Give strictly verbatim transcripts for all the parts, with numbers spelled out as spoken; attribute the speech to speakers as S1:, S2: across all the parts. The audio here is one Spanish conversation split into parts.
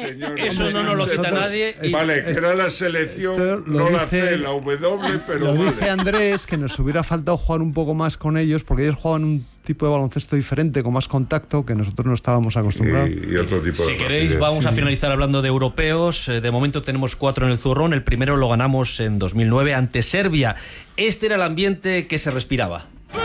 S1: señores.
S2: Eso no nos lo quita nadie.
S1: Y... Vale, que era la selección, no dice, la C, la W, pero
S3: lo
S1: vale.
S3: dice Andrés, que nos hubiera faltado jugar un poco más con ellos, porque ellos juegan un tipo de baloncesto diferente, con más contacto, que nosotros no estábamos acostumbrados.
S1: Y, y otro tipo
S2: si
S1: de
S2: queréis,
S1: rapidez.
S2: vamos
S3: sí.
S2: a finalizar hablando de europeos. De momento tenemos cuatro en el zurrón. El primero lo ganamos en dos mil nueve ante Serbia. Este era el ambiente que se respiraba.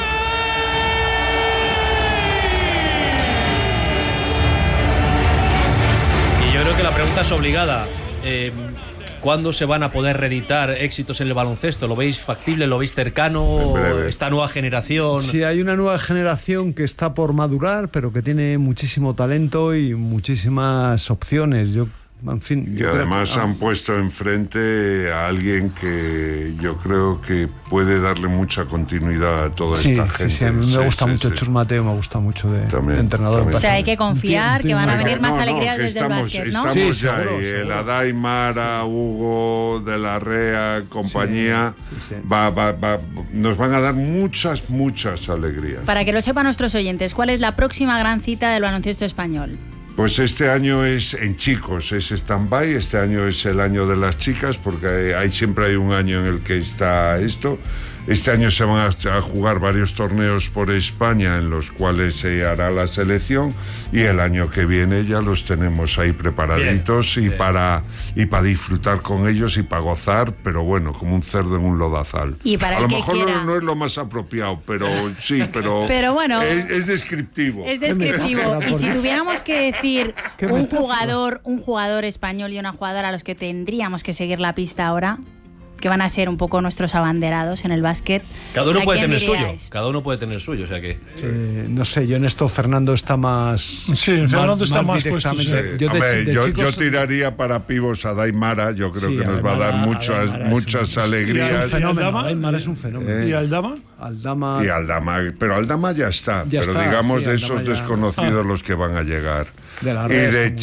S2: Y yo creo que la pregunta es obligada. Eh, ¿Cuándo se van a poder reeditar éxitos en el baloncesto? ¿Lo veis factible? ¿Lo veis cercano? ¿Esta nueva generación?
S3: Sí, hay una nueva generación que está por madurar, pero que tiene muchísimo talento y muchísimas opciones. Yo, en fin,
S1: y además que... han puesto enfrente a alguien que yo creo que puede darle mucha continuidad a toda
S3: sí,
S1: esta
S3: sí,
S1: gente.
S3: Sí, a mí me
S1: sí,
S3: gusta
S1: sí,
S3: mucho
S1: sí.
S3: Chus Mateo, me gusta mucho de,
S1: también,
S3: de entrenador.
S1: También.
S4: O sea, hay que confiar que van a venir más
S1: no,
S4: alegrías
S1: no,
S4: desde
S1: estamos,
S4: el básquet, ¿no?
S1: Estamos
S3: sí,
S1: ya
S3: seguro,
S1: ahí.
S3: seguro.
S1: El Adai, Mara, Hugo, De la Rea, compañía,
S3: sí, sí, sí.
S1: Va, va, va, nos van a dar muchas, muchas alegrías.
S4: Para que lo sepan nuestros oyentes, ¿cuál es la próxima gran cita del baloncesto español?
S1: Pues este año es en chicos, es stand-by, este año es el año de las chicas, porque hay, hay siempre hay un año en el que está esto. Este año se van a, a jugar varios torneos por España en los cuales se hará la selección, y el año que viene ya los tenemos ahí preparaditos bien, y, bien. Para, y para disfrutar con ellos y para gozar, pero bueno, como un cerdo en un lodazal.
S4: Y para
S1: a lo
S4: que
S1: mejor
S4: quiera...
S1: no, no es lo más apropiado, pero sí, pero,
S4: pero bueno,
S1: es, es descriptivo.
S4: Es descriptivo. Y si tuviéramos que decir un jugador, un jugador español y una jugadora a los que tendríamos que seguir la pista ahora, que van a ser un poco nuestros abanderados en el básquet.
S2: Cada uno puede tener
S4: diríais?
S2: suyo. Cada uno puede tener suyo, o sea que...
S3: Eh, no sé, yo en esto Fernando está más...
S5: Sí, Fernando está más puesto. Sí.
S1: Yo, de, Hombre, de yo, chicos... yo tiraría para pivos a Daimara, yo creo sí, que nos va a dar muchas, muchas alegrías.
S3: Es un fenómeno, Daimara es un fenómeno.
S5: ¿Eh? ¿Y Aldama?
S3: Aldama...
S1: Y Aldama, pero Aldama ya está,
S3: ya
S1: pero
S3: está,
S1: digamos
S3: sí,
S1: de
S3: Aldama
S1: esos
S3: ya...
S1: desconocidos
S3: ah.
S1: los que van a llegar.
S3: De la
S1: y de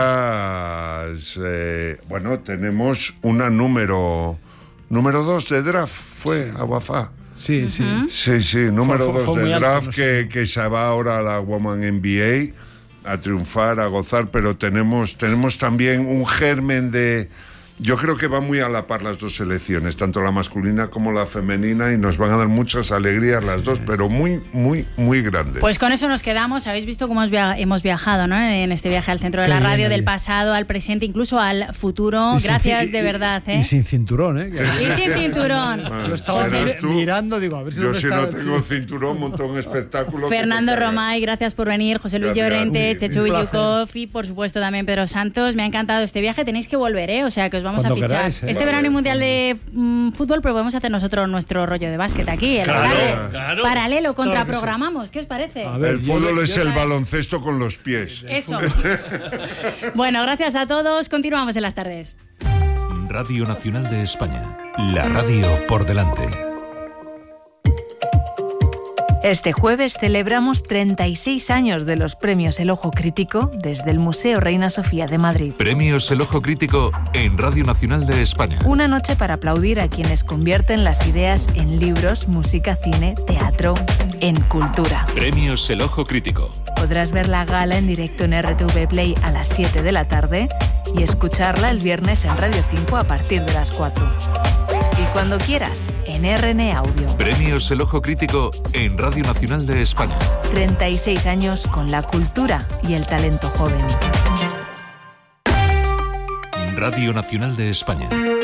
S1: chicas, eh, bueno, tenemos una número... Número dos de draft fue a Wafá.
S3: Sí, sí.
S4: Uh-huh.
S1: Sí, sí, número
S3: fue, fue,
S1: dos
S3: fue
S1: de draft
S3: alto, no
S1: que,
S3: sé.
S1: que se va ahora a la Woman N B A a triunfar, a gozar, pero tenemos, tenemos también un germen de... Yo creo que van muy a la par las dos selecciones, tanto la masculina como la femenina, y nos van a dar muchas alegrías las dos, pero muy, muy, muy grandes.
S4: Pues con eso nos quedamos. Habéis visto cómo hemos viajado, ¿no? En este viaje al centro de la radio, del pasado al presente, incluso al futuro. Gracias de verdad, ¿eh?
S3: Y sin cinturón, ¿eh?
S4: Y sin cinturón.
S3: Bueno, yo estaba tú, mirando, digo, a ver si
S1: yo
S3: no
S1: si
S3: está,
S1: no tengo
S3: sí.
S1: cinturón, monto un espectáculo.
S4: Fernando Romay, gracias por venir. José Luis gracias. Llorente, Chechu Villukov y por supuesto también Pedro Santos. Me ha encantado este viaje. Tenéis que volver, ¿eh? O sea que os vamos
S3: Cuando
S4: a fichar.
S3: Queráis, ¿eh?
S4: Este vale, verano y mundial de mm, fútbol, pero podemos hacer nosotros nuestro rollo de básquet aquí. En
S2: claro,
S4: la tarde.
S2: Claro.
S4: Paralelo,
S2: Claro
S4: contraprogramamos. ¿Qué os parece?
S3: A ver,
S1: el fútbol
S3: yo,
S1: es
S3: yo,
S1: el
S3: yo,
S1: baloncesto con los pies.
S4: Eso. Bueno, gracias a todos. Continuamos en las tardes.
S6: Radio Nacional de España. La radio por delante.
S7: Este jueves celebramos treinta y seis años de los premios El Ojo Crítico desde el Museo Reina Sofía de Madrid.
S6: Premios El Ojo Crítico en Radio Nacional de España.
S7: Una noche para aplaudir a quienes convierten las ideas en libros, música, cine, teatro, en cultura.
S6: Premios El Ojo Crítico.
S7: Podrás ver la gala en directo en R T V Play a las siete de la tarde y escucharla el viernes en Radio cinco a partir de las cuatro. Y cuando quieras, en R N Audio.
S6: Premios El Ojo Crítico en Radio Nacional de España.
S7: treinta y seis años con la cultura y el talento joven.
S6: Radio Nacional de España.